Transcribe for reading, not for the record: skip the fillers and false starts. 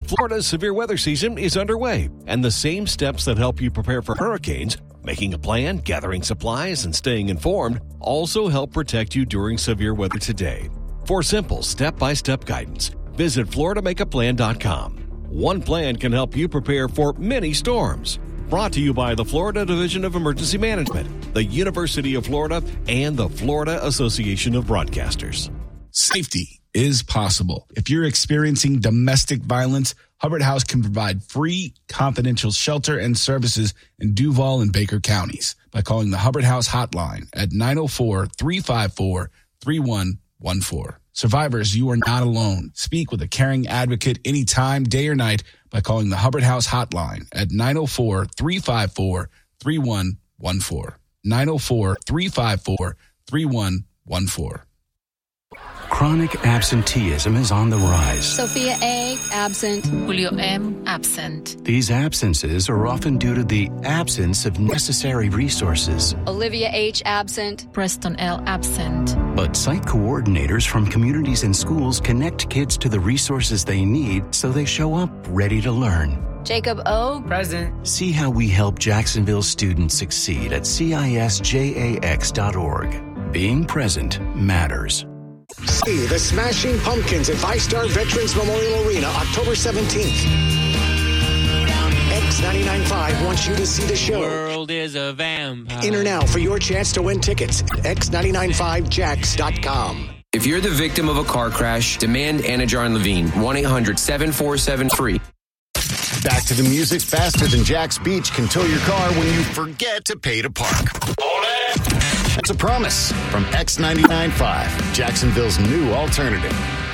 Florida's severe weather season is underway, and the same steps that help you prepare for hurricanes, making a plan, gathering supplies, and staying informed, also help protect you during severe weather today. For simple step-by-step guidance, visit FloridaMakeAPlan.com. One plan can help you prepare for many storms. Brought to you by the Florida Division of Emergency Management, the University of Florida, and the Florida Association of Broadcasters. Safety is possible. If you're experiencing domestic violence, Hubbard House can provide free, confidential shelter and services in Duval and Baker counties by calling the Hubbard House hotline at 904-354-3114. Survivors, you are not alone. Speak with a caring advocate anytime, day or night, by calling the Hubbard House hotline at 904-354-3114. 904-354-3114. Chronic absenteeism is on the rise. Sophia A., absent. Julio M., absent. These absences are often due to the absence of necessary resources. Olivia H., absent. Preston L., absent. But site coordinators from communities and schools connect kids to the resources they need so they show up ready to learn. Jacob O., present. See how we help Jacksonville students succeed at CISJAX.org. Being present matters. See the Smashing Pumpkins at Five-Star Veterans Memorial Arena, October 17th. X99.5 wants you to see the show. World is a vampire. Enter now for your chance to win tickets at X995Jax.com. If you're the victim of a car crash, demand Anajar and Levine. 1-800-747-FREE. Back to the music faster than Jack's Beach can tow your car when you forget to pay to park. That's a promise from X99.5, Jacksonville's new alternative.